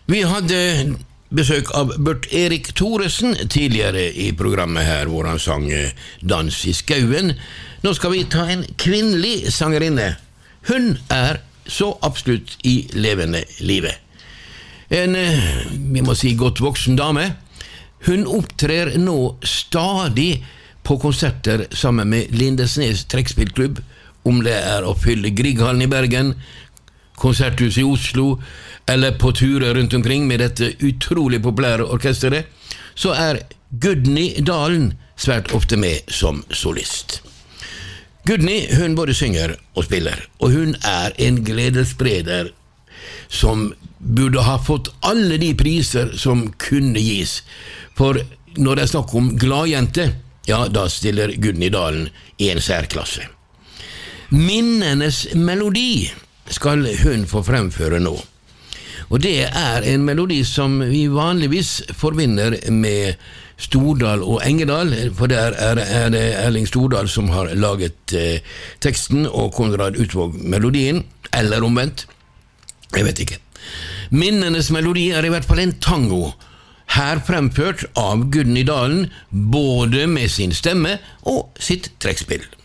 Vi hadde besøk av Bert Erik Thoresen tidligere i programmet her, hvor han sang Dans i skauen. Nå skal vi ta en kvinnelig sangerinne. Hun så absolutt i levende livet. En, vi må si, godt voksen dame. Hun opptrer nå stadig på konserter sammen med Lindesnes trekkspillklubb, om det å fylle Grieghallen i Bergen, konserthus i Oslo, eller på turer rundt omkring med dette utrolig populære orkestret, så Gudny Dalen svært ofte med som solist. Gudny, hun både synger og spiller, og hun en gledesspreder som burde ha fått alle de priser som kunne gis. For når det snakk om gladjente, ja, da stiller Gudny Dalen i en særklasse. Minnenes melodi skal hun få fremføre nå. Og det en melodi som vi vanligvis forbinder med Stordal og Engedal, for der det Erling Stordal som har laget teksten, og Konrad Utvåg melodien, eller omvendt, jeg vet ikke. Minnenes melodi i hvert fall en tango, her fremført av Gudny Dalen, både med sin stemme og sitt trekkspill.